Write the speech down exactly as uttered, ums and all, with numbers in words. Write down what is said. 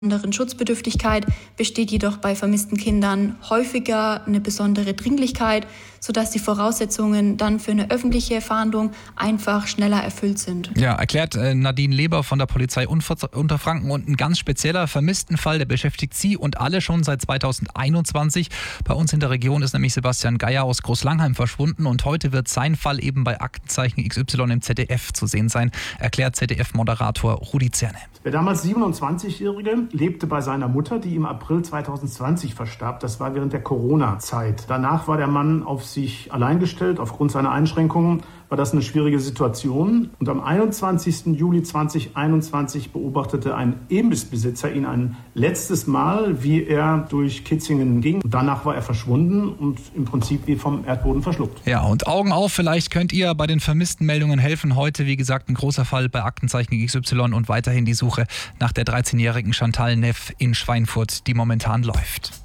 besonderen Schutzbedürftigkeit besteht jedoch bei vermissten Kindern häufiger eine besondere Dringlichkeit, sodass die Voraussetzungen dann für eine öffentliche Fahndung einfach schneller erfüllt sind. Ja, erklärt äh, Nadine Leber von der Polizei Unterfranken. Und ein ganz spezieller Vermisstenfall, der beschäftigt Sie und alle schon seit zweitausendeinundzwanzig. Bei uns in der Region ist nämlich Sebastian Geier aus Großlangheim verschwunden und heute wird sein Fall eben bei Aktenzeichen X Y im Z D F zu sehen sein, erklärt Z D F-Moderator Rudi Zerne. Der damals siebenundzwanzigjährige lebte bei seiner Mutter, die im April zweitausendzwanzig verstarb. Das war während der Corona-Zeit. Danach war der Mann auf sich allein gestellt. Aufgrund seiner Einschränkungen war das eine schwierige Situation. Und am einundzwanzigsten Juli zweitausendeinundzwanzig beobachtete ein Imbissbesitzer ihn ein letztes Mal, wie er durch Kitzingen ging. Danach war er verschwunden und im Prinzip wie vom Erdboden verschluckt. Ja, und Augen auf, vielleicht könnt ihr bei den vermissten Meldungen helfen. Heute, wie gesagt, ein großer Fall bei Aktenzeichen X Y und weiterhin die Suche nach der dreizehnjährigen Chantal Neff in Schweinfurt, die momentan läuft.